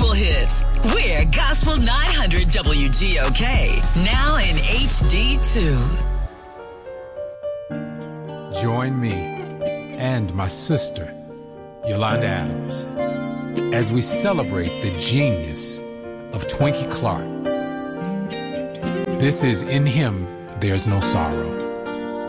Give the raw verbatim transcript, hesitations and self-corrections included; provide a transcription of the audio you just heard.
gospel hits. We're Gospel nine hundred W G O K, now in H D two. Join me and my sister, Yolanda Adams, as we celebrate the genius of Twinkie Clark. This is In Him There's No Sorrow.